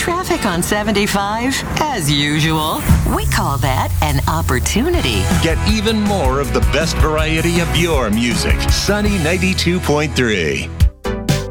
Traffic on 75, as usual. We call that an opportunity. Get even more of the best variety of your music. Sunny 92.3.